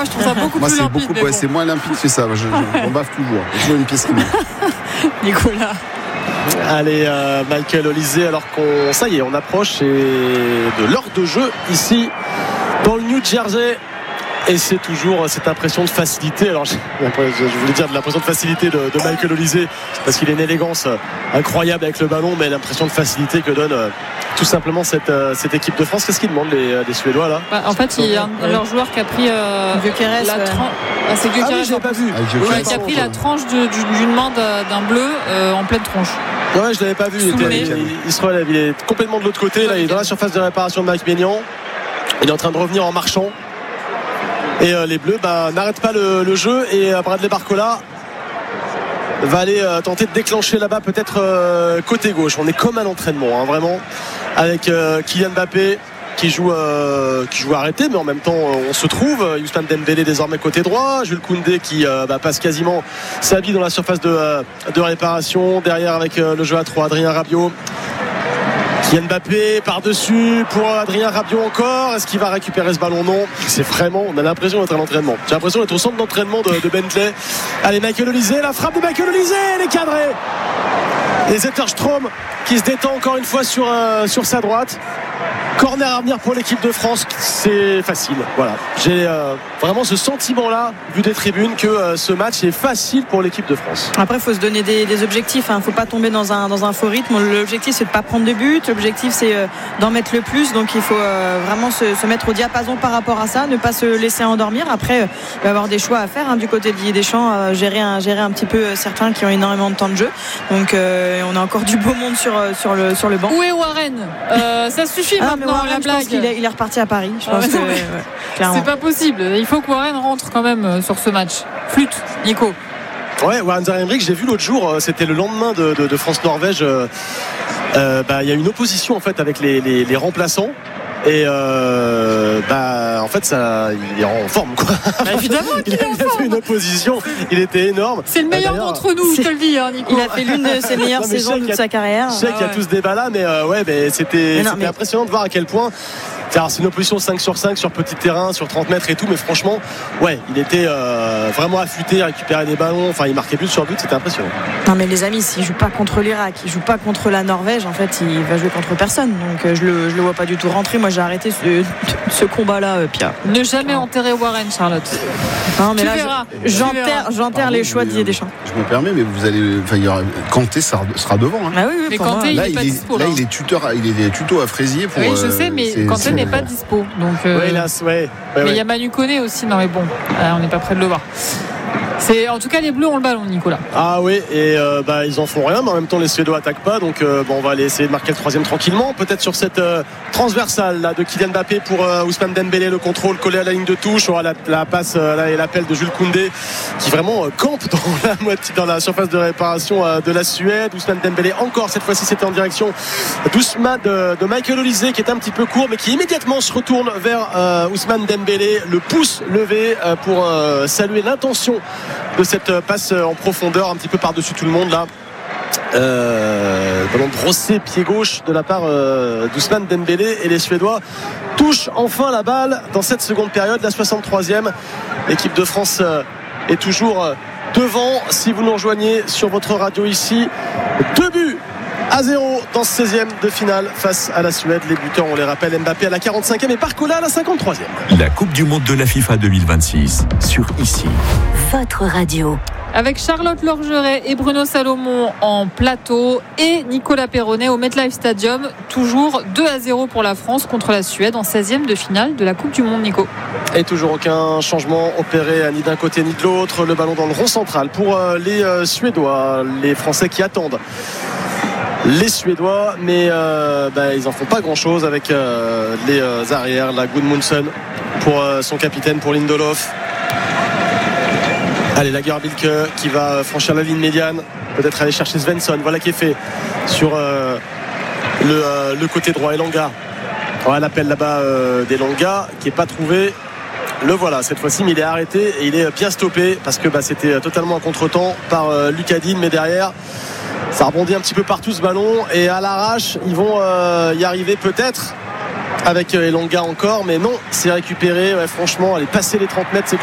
moi je trouve ça beaucoup plus limpide. Moi c'est moins limpide que ça. On baffe toujours. J'ai toujours une pièce qui manque. Nicolas. Allez, Michael Olysée, alors ça y est, on approche de l'heure de jeu ici dans le New Jersey. Et c'est toujours cette impression de facilité. Alors je voulais dire de l'impression de facilité de Michael Olysée, parce qu'il a une élégance incroyable avec le ballon, mais l'impression de facilité que donne tout simplement cette équipe de France. Qu'est-ce qu'ils demandent les Suédois là? En fait, il y a un de leurs joueurs qui a pris Gyökeres, la tranche. C'est Gyökeres. Ah oui, je l'ai pas vu. Qui a pris la tranche d'une main d'un bleu en pleine tronche. Ouais, je l'avais pas vu. Il est complètement de l'autre côté. Là, il est dans la surface de réparation de Mike Maignan. Il est en train de revenir en marchant. Et les Bleus n'arrêtent pas le jeu. Et Bradley Barcola va aller tenter de déclencher là-bas, peut-être côté gauche. On est comme à l'entraînement, hein, vraiment, avec Kylian Mbappé qui joue arrêté, mais en même temps on se trouve. Ousmane Dembélé désormais côté droit, Jules Koundé qui passe quasiment sa vie dans la surface de réparation. Derrière avec le jeu à 3, Adrien Rabiot. Kylian Mbappé par-dessus pour Adrien Rabiot encore. Est-ce qu'il va récupérer ce ballon? Non. C'est vraiment, on a l'impression d'être à l'entraînement. J'ai l'impression d'être au centre d'entraînement de Bentley. Allez, Michael Olysée, la frappe de Michael Olysée, elle est cadrée. Et Zetterstrom qui se détend encore une fois sur sa droite. Corner à venir pour l'équipe de France, c'est facile. Voilà. J'ai vraiment ce sentiment-là, vu des tribunes, que ce match est facile pour l'équipe de France. Après, il faut se donner des objectifs. Il ne faut pas tomber dans un faux rythme. L'objectif, c'est de ne pas prendre de but. L'objectif, c'est d'en mettre le plus. Donc, il faut vraiment se mettre au diapason par rapport à ça, ne pas se laisser endormir. Après, il va y avoir des choix à faire du côté de Didier Deschamps, gérer un petit peu certains qui ont énormément de temps de jeu. Donc, on a encore du beau monde sur le banc. Où est Warren? Ça suffit maintenant. La blague. Je pense qu'il est reparti à Paris. Je pense que, clairement. C'est pas possible. Il faut que Warren rentre quand même sur ce match. Flûte, Nico. Ouais, Warren Zaïre-Emery, j'ai vu l'autre jour, c'était le lendemain de France-Norvège. Il y a une opposition en fait avec les remplaçants. Et en fait il est en forme quoi. Évidemment qu'il est en forme. Il a fait une opposition, il était énorme. C'est le meilleur d'entre nous, je te le dis, Nico. Il a fait l'une de ses meilleures saisons de sa carrière. Je sais qu'il y a tout ce débat là, mais c'était impressionnant de voir à quel point. Alors, c'est une opposition 5 sur 5 sur petit terrain, sur 30 mètres et tout, mais franchement, il était vraiment affûté, récupérer des ballons, enfin il marquait but sur but, c'était impressionnant. Non mais les amis, s'il joue pas contre l'Irak, il joue pas contre la Norvège, en fait il va jouer contre personne, donc je le vois pas du tout rentrer. Moi j'ai arrêté ce combat là, Pierre. Ne jamais enterrer Warren, Charlotte. Non mais là j'enterre les choix de Didier Deschamps. Je me permets, mais vous allez, Kanté sera devant. Hein. Ah oui, mais Kanté il est pas dispo. Là il est tuto à Fraisier pour. Oui je sais, mais Kanté n'est pas dispo, donc mais il y a Manu Koné aussi. Non mais bon, on n'est pas près de le voir. En tout cas les Bleus ont le ballon, Nicolas. Ah oui, et ils en font rien, mais en même temps les Suédois attaquent pas, donc on va aller essayer de marquer le troisième tranquillement, peut-être sur cette transversale là, de Kylian Mbappé pour Ousmane Dembélé, le contrôle collé à la ligne de touche, la passe là, et l'appel de Jules Koundé qui vraiment campe dans la surface de réparation de la Suède. Ousmane Dembélé encore, cette fois-ci c'était en direction de Michael Olysée qui est un petit peu court, mais qui immédiatement se retourne vers Ousmane Dembélé, le pouce levé pour saluer l'intention de cette passe en profondeur un petit peu par-dessus tout le monde là. Ballon brossé pied gauche de la part d'Ousmane Dembélé, et les Suédois touchent enfin la balle dans cette seconde période, la 63e. L'équipe de France est toujours devant. Si vous nous rejoignez sur votre radio ici, 2-0 dans ce 16e de finale face à la Suède. Les buteurs, on les rappelle, Mbappé à la 45e et Barcola à la 53e. La Coupe du Monde de la FIFA 2026 sur ici. Votre radio. Avec Charlotte Lorgeret et Bruno Salomon en plateau et Nicolas Perronnet au MetLife Stadium. Toujours 2-0 pour la France contre la Suède en 16e de finale de la Coupe du Monde, Nico. Et toujours aucun changement opéré ni d'un côté ni de l'autre. Le ballon dans le rond central pour les Suédois. Les Français qui attendent les Suédois, mais ils en font pas grand chose avec les arrières. La Gudmundsson pour son capitaine, pour Lindelof. Allez, Lagerbilke qui va franchir la ligne médiane, peut-être aller chercher Svensson. Voilà qui est fait sur le côté droit. Elanga, l'appel là-bas d'Elanga qui n'est pas trouvé. Le voilà cette fois-ci, mais il est arrêté et il est bien stoppé parce que c'était totalement un contre-temps par Lucadine, mais derrière ça rebondit un petit peu partout ce ballon, et à l'arrache ils vont y arriver peut-être avec Elanga encore, mais non, c'est récupéré. Franchement, aller passer les 30 mètres, c'est